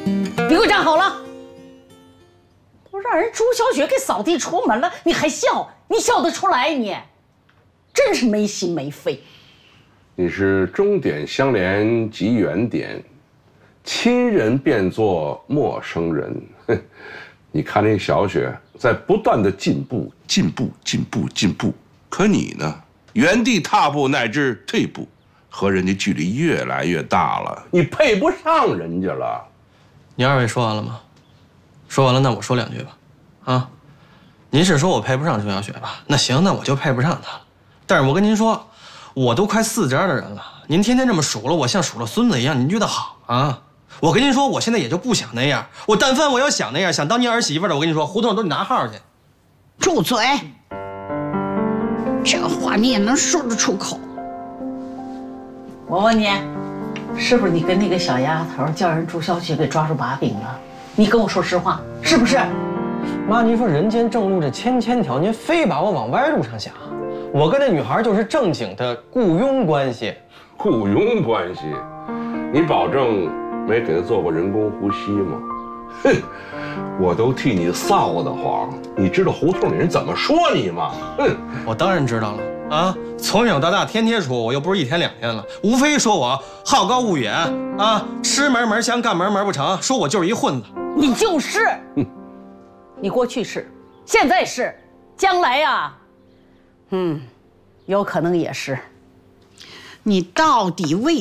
你给我站好了！都让人朱小雪给扫地出门了，你还笑？你笑得出来你？真是没心没肺。 你是终点相连即原点，亲人变作陌生人。哼，你看那小雪在不断的进步，可你呢，原地踏步乃至退步，和人家距离越来越大了，你配不上人家了。 你二位说完了吗？说完了，那我说两句吧。啊，您是说我配不上朱小雪吧？那行，那我就配不上她了。但是我跟您说，我都快40的人了，您天天这么数了我，像数了孙子一样，您觉得好啊？我跟您说，我现在也就不想那样。我但凡我要想那样，想当您儿媳妇的，我跟你说，胡同都得拿号去。 住嘴！这话你也能说得出口？我问你，是不是你跟那个小丫头叫人朱小雪给抓住把柄了？你跟我说实话，是不是？ 妈，您说人间正路这千条，您非把我往歪路上想。我跟那女孩就是正经的雇佣关系。 雇佣关系？你保证没给她做过人工呼吸吗？哼，我都替你臊得慌。你知道胡同里人怎么说你吗？哼， 我当然知道了啊！从小到大天天说我，又不是1天2天了，无非说我好高骛远啊，吃门香，干门不成，说我就是一混子。 你就是，你过去是，现在是，将来呀，有可能也是。你到底为